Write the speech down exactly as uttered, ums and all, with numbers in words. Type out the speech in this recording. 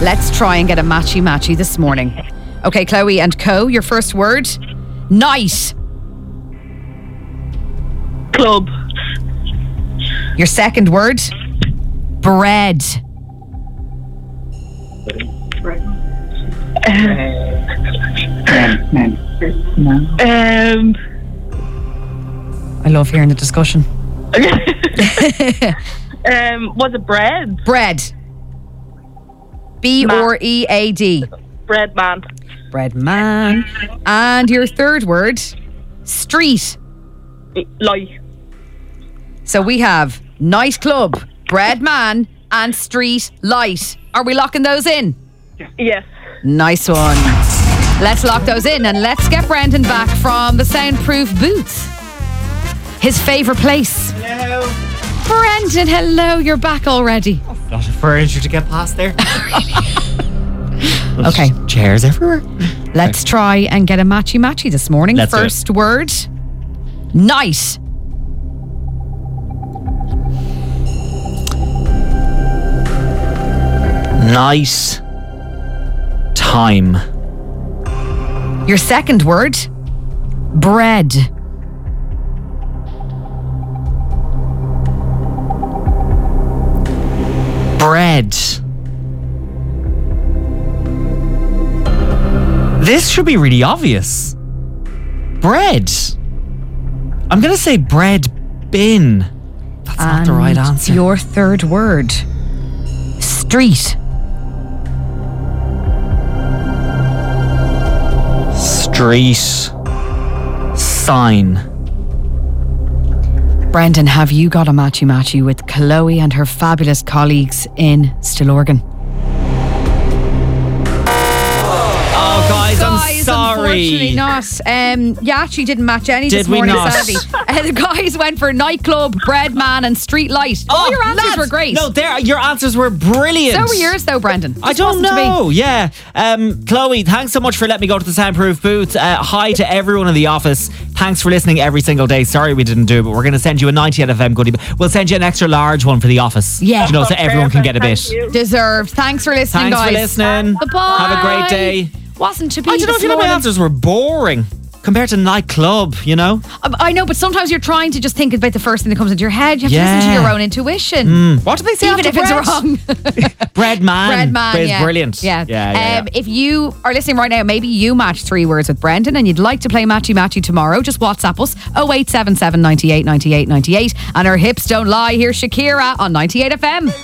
Let's try and get a matchy-matchy this morning. Okay, Chloe and Co, your first word. Night. Club. Your second word. Bread. Um. I love hearing the discussion. um. Was it bread? Bread. B Man. or E A D. Bread man. Bread man. And your third word. Street. Lie. So we have nightclub, bread man, and street light. Are we locking those in? Yes. Nice one. Let's lock those in and let's get Brendan back from the soundproof booth. His favourite place. Hello. Brendan, hello, you're back already. A lot of furniture to get past there. Okay. Chairs everywhere. Let's try and get a matchy-matchy this morning. Let's do it. First word. Night. Nice time. Your second word. Bread. Bread. This should be really obvious. Bread. I'm going to say bread bin. That's not the right And answer. Your third word. Street. Street sign. Brendan, have you got a matchy-matchy with Chloe and her fabulous colleagues in Stillorgan? Oh, guys, I'm Guys, sorry. unfortunately not. Um, you actually didn't match any Did this we morning, not? sadly. Uh, the guys went for nightclub, bread man, and street light. All your answers lads, were great. No, there, your answers were brilliant. So were yours, though, Brendan. I Just don't wasn't to be. know. Yeah. Um, Chloe, thanks so much for letting me go to the soundproof booth. Uh, hi to everyone in the office. Thanks for listening every single day. Sorry we didn't do it, but we're going to send you a ninety out of F M goodie. We'll send you an extra large one for the office. Yeah. You know, so everyone can get a bit. Thank you. Deserved. Thanks for listening, Thanks guys. for listening. Bye-bye. Have a great day. Wasn't to be I don't know this if you know my morning. answers were boring compared to nightclub, you know? I I know, but sometimes you're trying to just think about the first thing that comes into your head. You have to listen to Yeah. your own intuition. What did they say Even if after it's bread? wrong. Bread man. Bread man, Is yeah. brilliant. Yeah. Yeah, yeah, um, yeah. If you are listening right now, maybe you match three words with Brendan and you'd like to play Matchy Matchy tomorrow, just WhatsApp us oh eight seven seven, ninety-eight, ninety-eight, ninety-eight. And our hips don't lie. Here's Shakira on ninety-eight F M.